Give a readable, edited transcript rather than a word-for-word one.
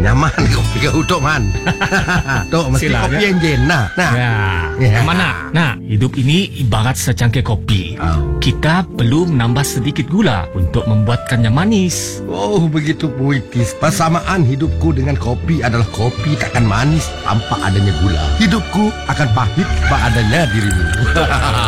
Nyaman kopi kau Tok Man. Tok mesti Sila, kopi ya? yang jena. Nah. Ya. Mana? Nah, hidup ini ibarat secangkir kopi. Kita perlu menambah sedikit gula untuk membuatkannya manis. Oh, begitu puitis. Persamaan hidupku dengan kopi adalah kopi takkan manis tanpa adanya gula. Hidupku akan pahit tanpa adanya dirimu.